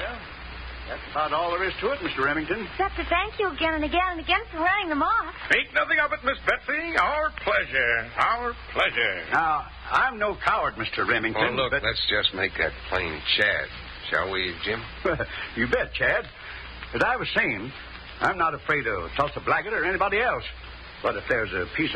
Well, that's about all there is to it, Mr. Remington. Except to thank you again and again and again for running them off. Think nothing of it, Miss Betsy. Our pleasure. Our pleasure. Now, I'm no coward, Mr. Remington. Oh, look, but... let's just make that plain, Chad. Shall we, Jim? You bet, Chad. As I was saying, I'm not afraid of Tulsa Blackett or anybody else. But if there's a piece